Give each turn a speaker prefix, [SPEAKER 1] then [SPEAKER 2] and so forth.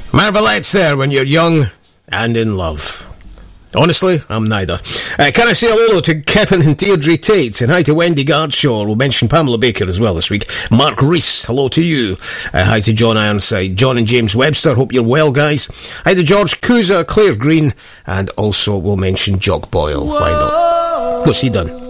[SPEAKER 1] Marvelettes there when you're young and in love. Honestly, I'm neither. Can I say hello to Kevin and Deirdre Tate? And hi to Wendy Gardshaw. We'll mention Pamela Baker as well this week. Mark Rees, hello to you. Hi to John Ironside. John and James Webster, hope you're well, guys. Hi to George Cusa, Claire Green. And also we'll mention Jock Boyle. Why not? What's he done?